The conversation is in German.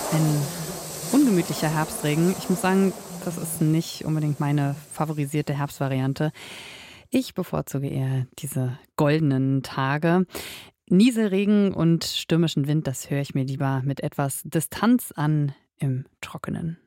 Ein ungemütlicher Herbstregen. Ich muss sagen, das ist nicht unbedingt meine favorisierte Herbstvariante. Ich bevorzuge eher diese goldenen Tage. Nieselregen und stürmischen Wind, das höre ich mir lieber mit etwas Distanz an im Trockenen.